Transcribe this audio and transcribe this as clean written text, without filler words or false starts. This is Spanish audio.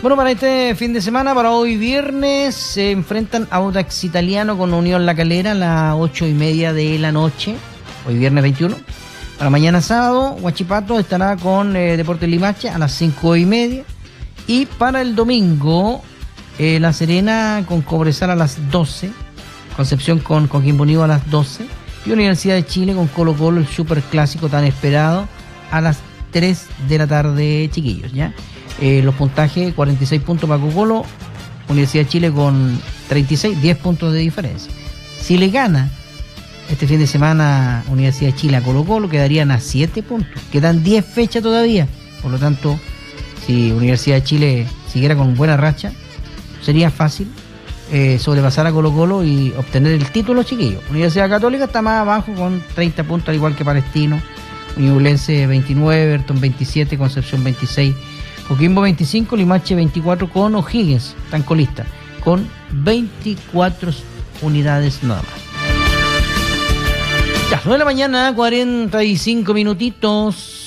Bueno, para este fin de semana, para hoy viernes, se enfrentan Audax Italiano con Unión La Calera a las 8:30 de la noche, hoy viernes 21. Para mañana sábado, Huachipato estará con Deportes Limache a las 5:30. Y para el domingo, La Serena con Cobresal a las 12, Concepción con Coquimbo Unido a las 12 y Universidad de Chile con Colo Colo, el superclásico tan esperado, a las 3 de la tarde, chiquillos, ¿ya? Los puntajes: 46 puntos para Colo Colo, Universidad de Chile con 36, 10 puntos de diferencia. Si le gana este fin de semana Universidad de Chile a Colo Colo, quedarían a 7 puntos. Quedan 10 fechas todavía. Por lo tanto, si Universidad de Chile siguiera con buena racha, sería fácil sobrepasar a Colo Colo y obtener el título, chiquillo. Universidad Católica está más abajo con 30 puntos, al igual que Palestino. Ñublense 29, Everton 27, Concepción 26, Coquimbo 25, Limache 24 con O'Higgins, tan colista, con 24 unidades nada más. Ya, 9 de la mañana, 45 minutitos.